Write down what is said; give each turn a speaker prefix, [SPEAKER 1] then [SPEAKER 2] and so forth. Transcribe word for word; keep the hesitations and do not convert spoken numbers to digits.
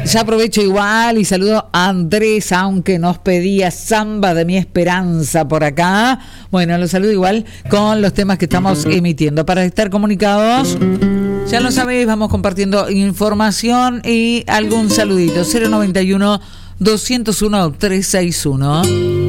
[SPEAKER 1] Ya aprovecho igual y saludo a Andrés, aunque nos pedía Samba de mi Esperanza por acá. Bueno, los saludo igual con los temas que estamos emitiendo. Para estar comunicados, ya lo sabéis, vamos compartiendo información y algún saludito. cero noventa y uno, doscientos uno, trescientos sesenta y uno.